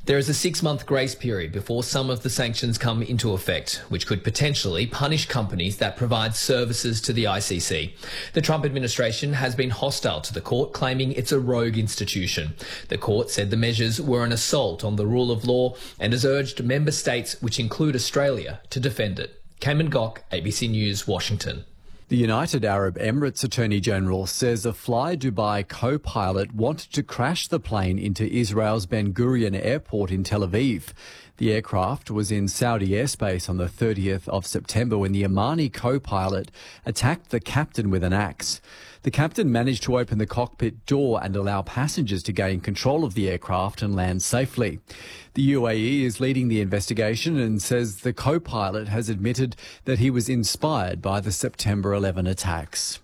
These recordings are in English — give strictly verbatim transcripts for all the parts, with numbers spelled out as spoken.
There is a six-month grace period before some of the sanctions come into effect, which could potentially punish companies that provide services to the I C C. The Trump administration has been hostile to the court, claiming it's a rogue institution. The court said the measures were an assault on the rule of law and has urged member states, which include Australia, to defend it. Cayman Gok, A B C News, Washington. The United Arab Emirates Attorney General says a Fly Dubai co-pilot wanted to crash the plane into Israel's Ben Gurion Airport in Tel Aviv. The aircraft was in Saudi airspace on the thirtieth of September when the Omani co-pilot attacked the captain with an axe. The captain managed to open the cockpit door and allow passengers to gain control of the aircraft and land safely. The U A E is leading the investigation and says the co-pilot has admitted that he was inspired by the September eleventh attacks.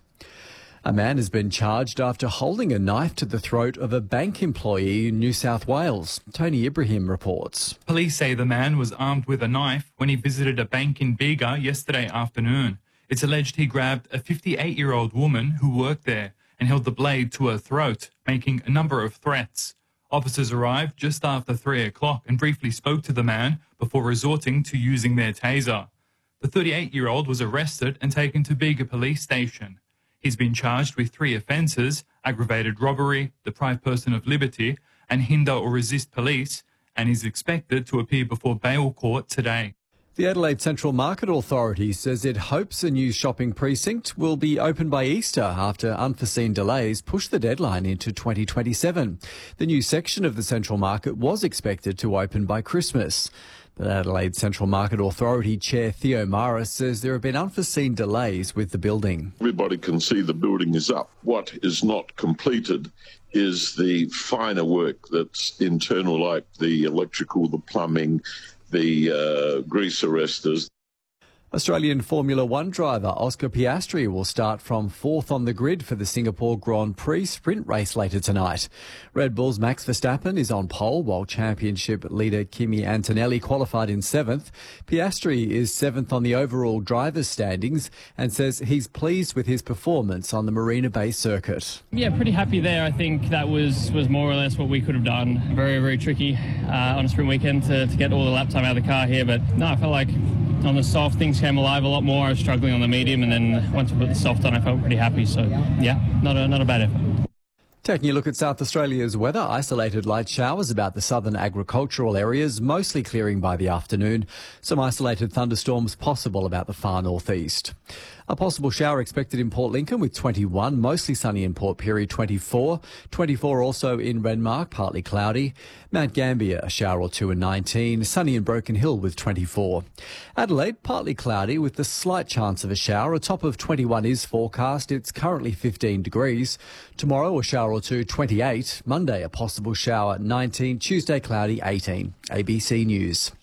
A man has been charged after holding a knife to the throat of a bank employee in New South Wales. Tony Ibrahim reports. Police say the man was armed with a knife when he visited a bank in Bega yesterday afternoon. It's alleged he grabbed a fifty-eight-year-old woman who worked there and held the blade to her throat, making a number of threats. Officers arrived just after three o'clock and briefly spoke to the man before resorting to using their taser. The thirty-eight-year-old was arrested and taken to Bega Police Station. He's been charged with three offences: aggravated robbery, deprive person of liberty, and hinder or resist police, and is expected to appear before bail court today. The Adelaide Central Market Authority says it hopes a new shopping precinct will be open by Easter after unforeseen delays push the deadline into twenty twenty-seven. The new section of the Central Market was expected to open by Christmas. But Adelaide Central Market Authority Chair Theo Maris says there have been unforeseen delays with the building. Everybody can see the building is up. What is not completed is the finer work that's internal, like the electrical, the plumbing, the uh, grease arresters. Australian Formula One driver Oscar Piastri will start from fourth on the grid for the Singapore Grand Prix sprint race later tonight. Red Bull's Max Verstappen is on pole, while championship leader Kimi Antonelli qualified in seventh. Piastri is seventh on the overall drivers' standings and says he's pleased with his performance on the Marina Bay circuit. Yeah, pretty happy there. I think that was, was more or less what we could have done. Very, very tricky uh, on a sprint weekend to, to get all the lap time out of the car here, but no, I felt like on the soft things came alive a lot more. I was struggling on the medium, and then once I put the soft on, I felt pretty happy. So, yeah, not a, not a bad effort. Taking a look at South Australia's weather, isolated light showers about the southern agricultural areas, mostly clearing by the afternoon. Some isolated thunderstorms possible about the far northeast. A possible shower expected in Port Lincoln with twenty-one, mostly sunny in Port Pirie, twenty-four. twenty-four also in Renmark, partly cloudy. Mount Gambier, a shower or two and nineteen. Sunny in Broken Hill with twenty-four. Adelaide, partly cloudy with the slight chance of a shower. A top of twenty-one is forecast. It's currently fifteen degrees. Tomorrow, a shower or two, twenty-eight. Monday, a possible shower, nineteen. Tuesday, cloudy, eighteen. A B C News.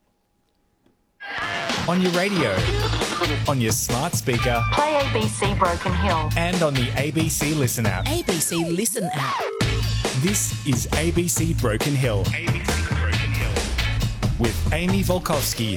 On your radio, on your smart speaker, play A B C Broken Hill, and on the A B C Listen app. A B C Listen app. This is A B C Broken Hill. A B C Broken Hill. With Amy Volkovsky.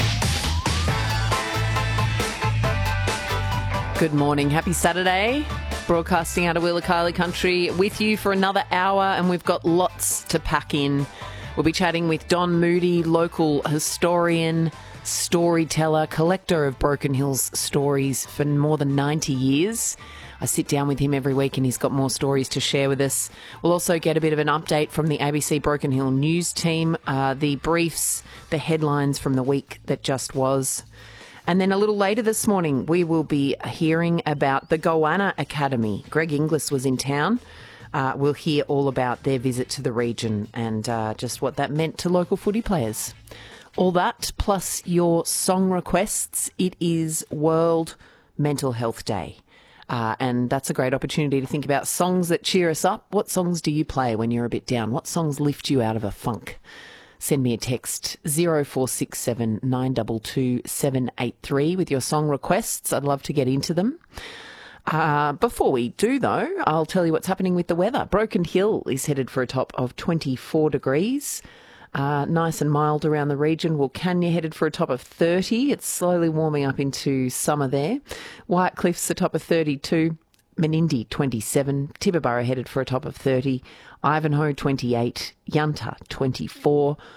Good morning. Happy Saturday. Broadcasting out of Willa Kylie Country with you for another hour, and we've got lots to pack in. We'll be chatting with Don Moody, local historian, storyteller, collector of Broken Hill's stories for more than ninety years. I sit down with him every week and he's got more stories to share with us. We'll also get a bit of an update from the A B C Broken Hill news team, uh, the briefs, the headlines from the week that just was. And then a little later this morning, we will be hearing about the Goanna Academy. Greg Inglis was in town. Uh, we'll hear all about their visit to the region and uh, just what that meant to local footy players. All that, plus your song requests. It is World Mental Health Day. Uh, and that's a great opportunity to think about songs that cheer us up. What songs do you play when you're a bit down? What songs lift you out of a funk? Send me a text, zero four six seven nine two two seven eight three with your song requests. I'd love to get into them. Uh, before we do, though, I'll tell you what's happening with the weather. Broken Hill is headed for a top of twenty-four degrees. Uh, nice and mild around the region. Wilcannia headed for a top of thirty. It's slowly warming up into summer there. White Cliffs a top of thirty-two. Menindee twenty-seven. Tibooburra headed for a top of thirty. Ivanhoe twenty-eight. Yunta twenty-four.